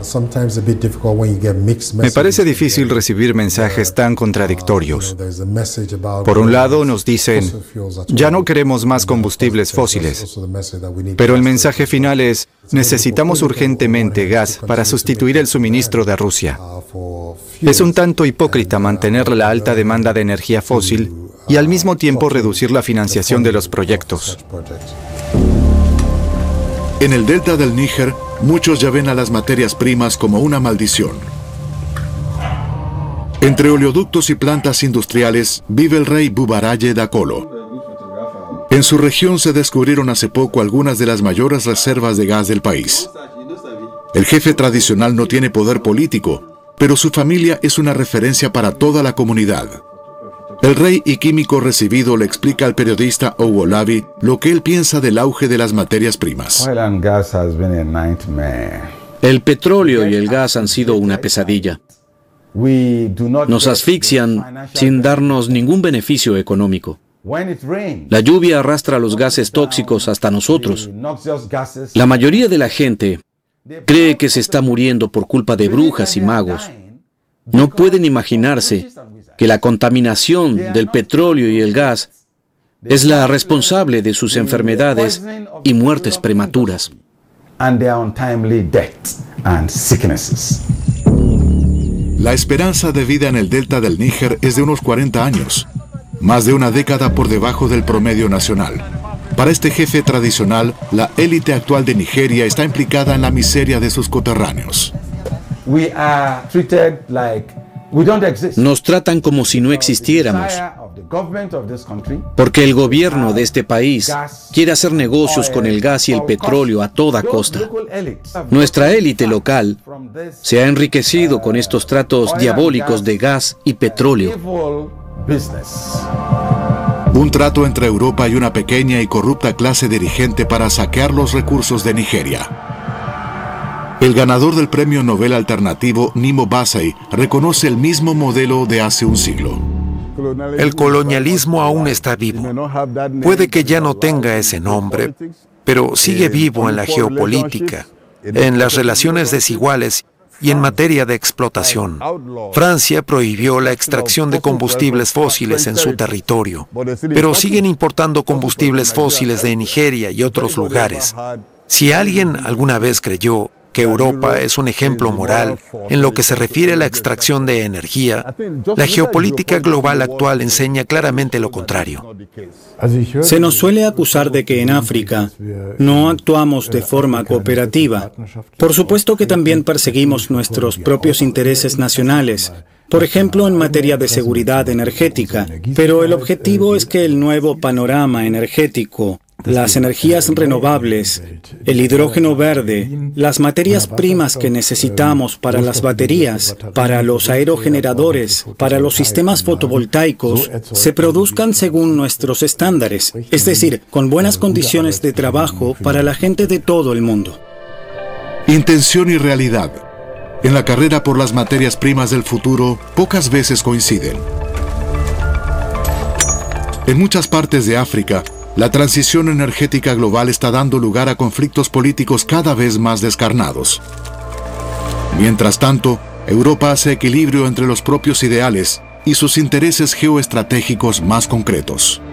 Me parece difícil recibir mensajes tan contradictorios. Por un lado nos dicen, ya no queremos más combustibles fósiles, pero el mensaje final es, necesitamos urgentemente gas para sustituir el suministro de Rusia. Es un tanto hipócrita mantener la alta demanda de energía fósil y al mismo tiempo reducir la financiación de los proyectos. En el delta del Níger, muchos ya ven a las materias primas como una maldición. Entre oleoductos y plantas industriales vive el rey Bubaraye Dakolo. En su región se descubrieron hace poco algunas de las mayores reservas de gas del país. El jefe tradicional no tiene poder político, pero su familia es una referencia para toda la comunidad. El rey y químico recibido le explica al periodista Owolabi lo que él piensa del auge de las materias primas. El petróleo y el gas han sido una pesadilla. Nos asfixian sin darnos ningún beneficio económico. La lluvia arrastra los gases tóxicos hasta nosotros. La mayoría de la gente cree que se está muriendo por culpa de brujas y magos. No pueden imaginarse que la contaminación del petróleo y el gas es la responsable de sus enfermedades y muertes prematuras. La esperanza de vida en el delta del Níger es de unos 40 años, más de una década por debajo del promedio nacional. Para este jefe tradicional, la élite actual de Nigeria está implicada en la miseria de sus coterráneos. Nos tratan como si no existiéramos, porque el gobierno de este país quiere hacer negocios con el gas y el petróleo a toda costa. Nuestra élite local se ha enriquecido con estos tratos diabólicos de gas y petróleo. Un trato entre Europa y una pequeña y corrupta clase dirigente para saquear los recursos de Nigeria. El ganador del premio Nobel alternativo, Nimo Bassey, reconoce el mismo modelo de hace un siglo. El colonialismo aún está vivo. Puede que ya no tenga ese nombre, pero sigue vivo en la geopolítica, en las relaciones desiguales y en materia de explotación. Francia prohibió la extracción de combustibles fósiles en su territorio, pero siguen importando combustibles fósiles de Nigeria y otros lugares. Si alguien alguna vez creyó que Europa es un ejemplo moral en lo que se refiere a la extracción de energía, la geopolítica global actual enseña claramente lo contrario. Se nos suele acusar de que en África no actuamos de forma cooperativa. Por supuesto que también perseguimos nuestros propios intereses nacionales, por ejemplo en materia de seguridad energética, pero el objetivo es que el nuevo panorama energético, las energías renovables, el hidrógeno verde, las materias primas que necesitamos para las baterías, para los aerogeneradores, para los sistemas fotovoltaicos, se produzcan según nuestros estándares, es decir, con buenas condiciones de trabajo para la gente de todo el mundo. Intención y realidad. En la carrera por las materias primas del futuro, pocas veces coinciden. En muchas partes de África, la transición energética global está dando lugar a conflictos políticos cada vez más descarnados. Mientras tanto, Europa hace equilibrio entre los propios ideales y sus intereses geoestratégicos más concretos.